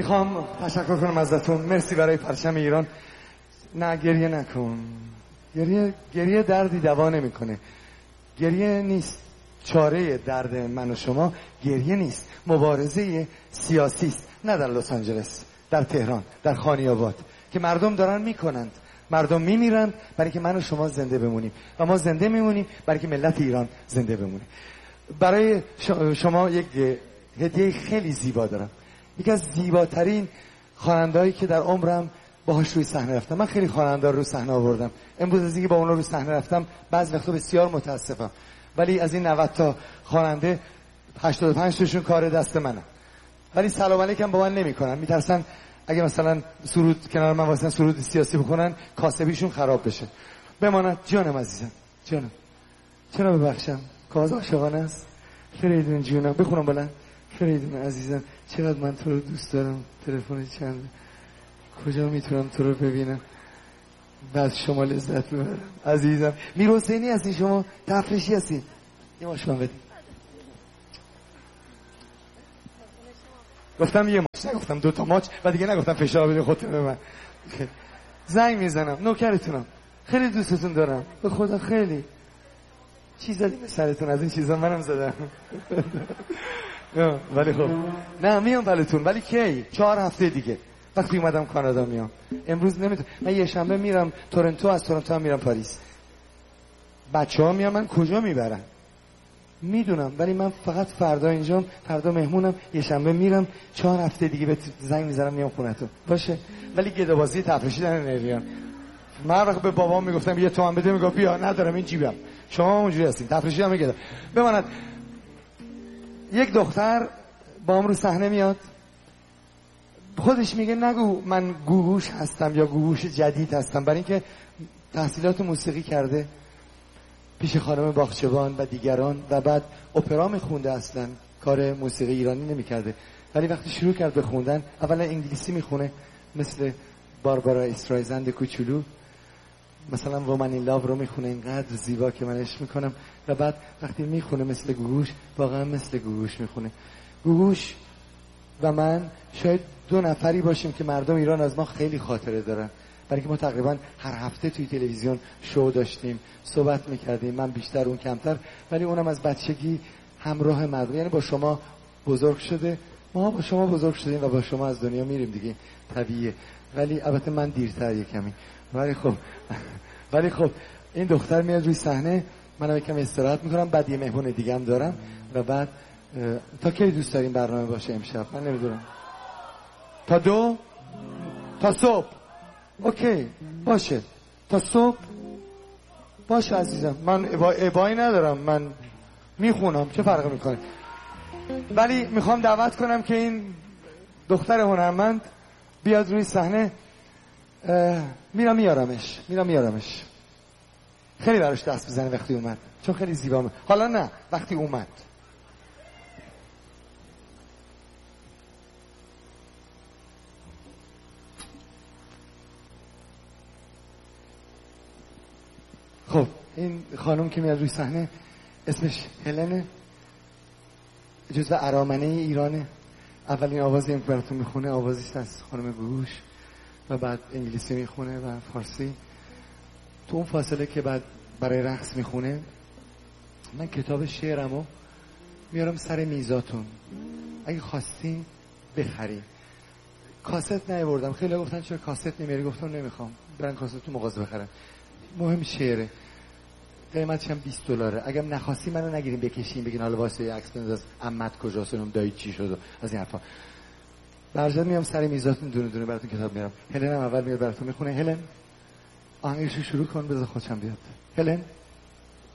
میخوام تشکر کنم ازتون. مرسی برای پرچم ایران. نه گریه نکن. گریه دردی دوا نمیکنه. گریه نیست چاره درد من و شما. گریه نیست مبارزه سیاسی است، نه در لس آنجلس، در تهران، در خانیاباد که مردم دارن میکنند. مردم میمیرند برای که من و شما زنده بمونیم و ما زنده میمونیم برای که ملت ایران زنده بمونه. برای شما یک هدیه خیلی زیبا دارم. یکی از زیباترین خواننده‌هایی که در عمرم باهاش روی صحنه رفتم. من خیلی خواننده رو صحنه آوردم. امروز از اینکه با اونا روی صحنه رفتم بعضی وقتا بسیار متاسفم، ولی از این 90 تا خواننده 85 تاشون کار دست منه، ولی سلام علیکم با من نمی‌کنن. میترسن اگه مثلا سرود کنار من واسه سرود سیاسی بخونن کاسبیشون خراب بشه. بماند جانم عزیزم، جانم چرا ببخشم کاز عاشقانه است. فریدون جونم بخونم بلند. فریدون عزیزم چقدر من تو رو دوست دارم. تلفن چنده؟ کجا میتونم تو رو ببینم بعد شما لذت ببرم؟ عزیزم میر حسینی هستی شما؟ تفریشی هستی؟ یه ماش من بدید. گفتم یه ماچ، نگفتم 2 تا ماچ و دیگه نگفتم فشار بدید خودتون به من. زنگ میزنم نوکرتونم. خیلی دوستتون دارم به خدا. خیلی چی زدی به سرتون؟ از این چیزا منم زدم. ولی خب نه میام بلتون. ولی کی؟ 4 هفته دیگه وقتی اومدم کانادا میام. امروز نمیتونم. من یه شنبه میرم تورنتو، از تورنتو هم میرم پاریس. بچه‌ها میان من کجا میبرن میدونم، ولی من فقط فردا اینجام، فردا مهمونم، یه شنبه میرم، 4 هفته دیگه به زنگ میزنم میام خونتون باشه. ولی گدابازی تفریشی در نریان. من وقت به بابام میگفتم یه تومن بده، میگفت بیا ندارم این جیبم. شما اونجوری هستین تفریشی هم میگه. بماند یک دختر با هم رو صحنه میاد، خودش میگه نگو من گوگوش هستم یا گوگوش جدید هستم، برای اینکه تحصیلات موسیقی کرده پیش خانم باغچبان و دیگران و بعد اپرا میخونده. اصلا کار موسیقی ایرانی نمیکرده، ولی وقتی شروع کرد به خوندن اولا انگلیسی میخونه مثل باربارا استرایزند کوچولو، مثلا وومن این لاو رو میخونه اینقدر زیبا که من عشق میکنم، و بعد وقتی میخونه مثل گوگوش واقعا مثل گوگوش میخونه. گوگوش و من شاید 2 نفری باشیم که مردم ایران از ما خیلی خاطره دارن، برای که ما تقریبا هر هفته توی تلویزیون شو داشتیم، صحبت میکردیم، من بیشتر اون کمتر، ولی اونم از بچگی همراه مردم، یعنی با شما بزرگ شده، ما با شما بزرگ شدیم و با شما از دنیا میریم دیگه، طبیعیه. ولی البته من دیرتر یه کمی، ولی خب این دختر میاد روی صحنه، منم یکم استراحت میکنم، بعد یه مهمون دیگه هم دارم و بعد تا کی دوست داریم برنامه باشه امشب؟ من نمیدونم. تا 2 تا صبح. اوکی باشه تا صبح باشه عزیزم. من ابایی ندارم، من میخونم، چه فرقی میکنه. ولی میخوام دعوت کنم که این دختر هنرمند بیاد روی صحنه. میرم میارمش. خیلی براش دست بزنه وقتی اومد، چون خیلی زیبا. حالا نه، وقتی اومد. خب این خانم که میاد روی صحنه اسمش هلنه، جزو ارامنه ایرانه. اولین آوازی که براتون میخونه آوازی از خانم گوگوش و بعد انگلیسی میخونه و فارسی. تو اون فاصله که بعد برای رقص میخونه، من کتاب شعرمو میارم سر میزاتون، اگه خواستین بخرین. کاست نیاوردم، خیلی گفتن چرا کاست نمیاری، گفتم نمیخوام، برن کاست تو مغازه بخرن. مهم شعره، قیمتش هم $20. اگه نخواستی منو نگیرین بکشین بگین حالا واسه یه عکس بنداز عمت کجاست، اونم دایی چی شد از این حرفا. برجت میام سر میزاتون دونه دونه براتون کتاب میارم. هلن هم اول میاد براتون میخونه. هلن آهنگشو شروع کن، بذار خودشم بیاد. هلن